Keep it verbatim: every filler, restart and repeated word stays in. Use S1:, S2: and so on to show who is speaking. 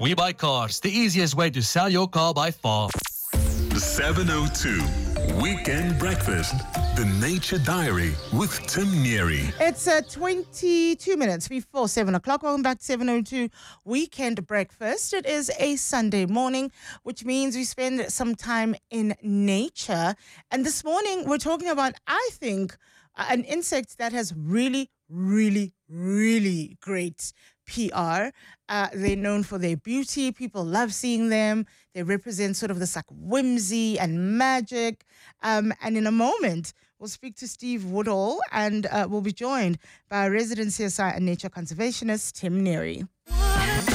S1: We Buy Cars, the easiest way to sell your car by far.
S2: seven oh two Weekend Breakfast. The Nature Diary with Tim Neary.
S3: It's uh, twenty-two minutes before seven o'clock. Welcome back to seven oh two Weekend Breakfast. It is a Sunday morning, which means we spend some time in nature. And this morning, we're talking about, I think, uh, an insect that has really, really, really great P R. Uh, they're known for their beauty. People love seeing them. They represent sort of this like whimsy and magic. Um, and in a moment, we'll speak to Steve Woodall and uh, we'll be joined by our resident C S I and nature conservationist, Tim Neary.